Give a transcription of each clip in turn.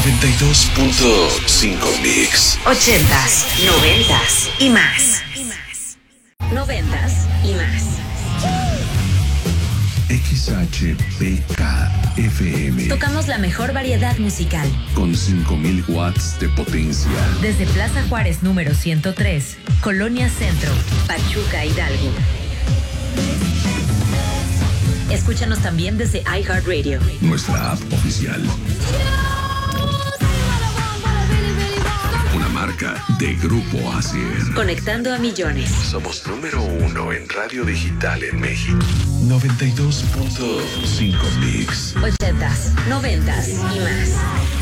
92.5 Mix. 80s, 90s y más. 90s y más. XHPK-FM. Tocamos la mejor variedad musical. Con 5,000 watts de potencia. Desde Plaza Juárez número 103, Colonia Centro, Pachuca, Hidalgo. Escúchanos también desde iHeartRadio. Nuestra app oficial. Una marca de Grupo Asier. Conectando a millones. Somos número 1 en radio digital en México. 92.5 Mix. 80s, 90s y más.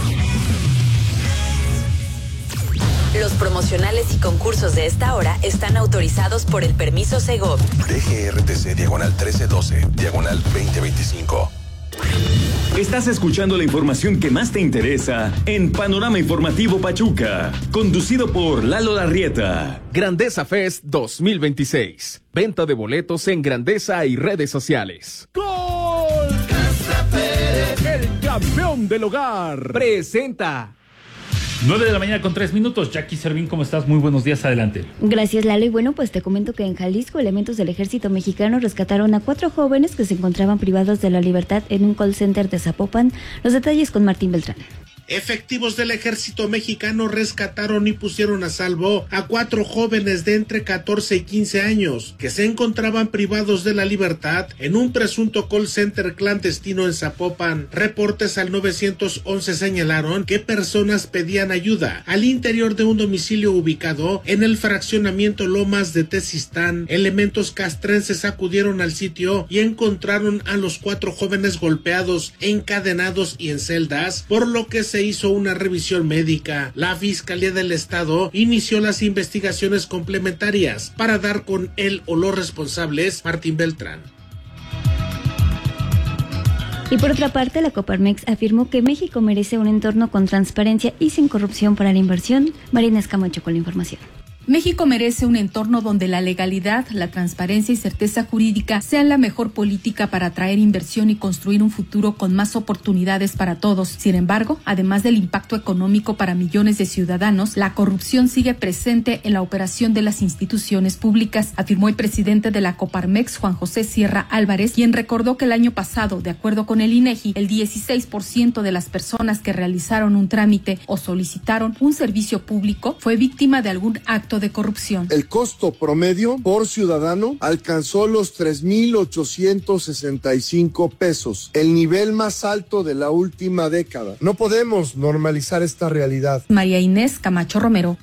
Los promocionales y concursos de esta hora están autorizados por el permiso Segov. DGRTC /1312, /2025. Estás escuchando la información que más te interesa en Panorama Informativo Pachuca, conducido por Lalo Larrieta. Grandeza Fest 2026. Venta de boletos en Grandeza y redes sociales. ¡Gol! El campeón del hogar Presenta. 9 de la mañana con 3 minutos. Jackie Servín, ¿cómo estás? Muy buenos días, adelante. Gracias, Lalo. Y bueno, pues te comento que en Jalisco, elementos del ejército mexicano rescataron a 4 jóvenes que se encontraban privados de la libertad en un call center de Zapopan. Los detalles con Martín Beltrán. Efectivos del ejército mexicano rescataron y pusieron a salvo a 4 jóvenes de entre 14 y 15 años que se encontraban privados de la libertad en un presunto call center clandestino en Zapopan. Reportes al 911 señalaron que personas pedían ayuda al interior de un domicilio ubicado en el fraccionamiento Lomas de Tezistán. Elementos castrenses acudieron al sitio y encontraron a los 4 jóvenes golpeados, encadenados y en celdas, por lo que se hizo una revisión médica. La Fiscalía del Estado inició las investigaciones complementarias para dar con él o los responsables. Martín Beltrán. Y por otra parte, la Coparmex afirmó que México merece un entorno con transparencia y sin corrupción para la inversión. Marina Escamacho con la información. México merece un entorno donde la legalidad, la transparencia y certeza jurídica sean la mejor política para atraer inversión y construir un futuro con más oportunidades para todos. Sin embargo, además del impacto económico para millones de ciudadanos, la corrupción sigue presente en la operación de las instituciones públicas, afirmó el presidente de la Coparmex, Juan José Sierra Álvarez, quien recordó que el año pasado, de acuerdo con el INEGI, el 16% de las personas que realizaron un trámite o solicitaron un servicio público fue víctima de algún acto de corrupción. El costo promedio por ciudadano alcanzó los 3,865 pesos, el nivel más alto de la última década. No podemos normalizar esta realidad. María Inés Camacho Romero.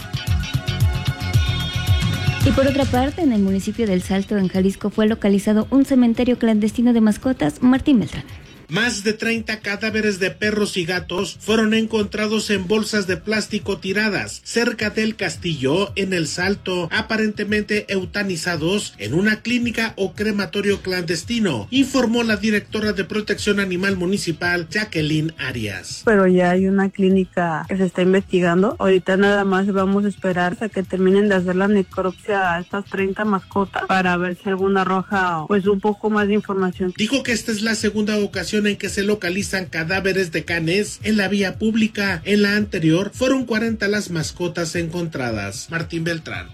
Y por otra parte, en el municipio del Salto, en Jalisco, fue localizado un cementerio clandestino de mascotas. Martín Beltrán. Más de 30 cadáveres de perros y gatos fueron encontrados en bolsas de plástico tiradas cerca del castillo en El Salto, aparentemente eutanizados en una clínica o crematorio clandestino, informó la directora de Protección Animal Municipal, Jacqueline Arias. Pero ya hay una clínica que se está investigando. Ahorita nada más vamos a esperar hasta que terminen de hacer la necropsia a estas 30 mascotas para ver si alguna arroja pues un poco más de información. Dijo que esta es la segunda ocasión en que se localizan cadáveres de canes en la vía pública. En la anterior fueron 40 las mascotas encontradas. Martín Beltrán.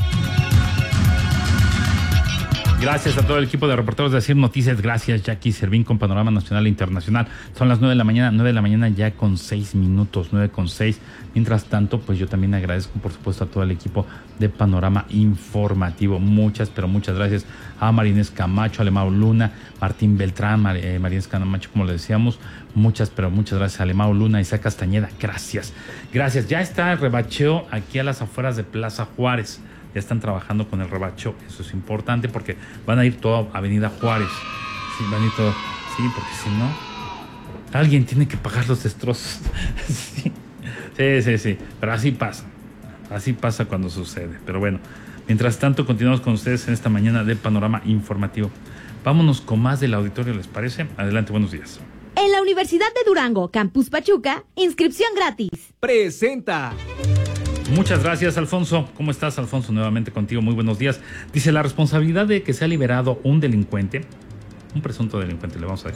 Gracias a todo el equipo de reporteros de Asir Noticias. Gracias, Jackie Servín, con Panorama Nacional e Internacional. Son las 9 de la mañana ya con 6 minutos, 9:06. Mientras tanto, pues yo también agradezco, por supuesto, a todo el equipo de Panorama Informativo. Muchas, pero muchas gracias a Marinés Camacho, a Alemão Luna, Martín Beltrán, Marinés Camacho, como le decíamos. Muchas, pero muchas gracias a Alemão Luna, Isaac Castañeda. Gracias. Gracias. Ya está el rebacheo aquí a las afueras de Plaza Juárez. Ya están trabajando con el rebacho, eso es importante porque van a ir toda Avenida Juárez. Sí, van a ir todo. Sí, porque si no, alguien tiene que pagar los destrozos. Sí. Pero así pasa cuando sucede. Pero bueno, mientras tanto continuamos con ustedes en esta mañana de Panorama Informativo. Vámonos con más del auditorio, ¿les parece? Adelante, buenos días. En la Universidad de Durango, Campus Pachuca, inscripción gratis. Presenta. Muchas gracias, Alfonso. ¿Cómo estás, Alfonso? Nuevamente contigo, muy buenos días. Dice, la responsabilidad de que se ha liberado un delincuente, un presunto delincuente, le vamos a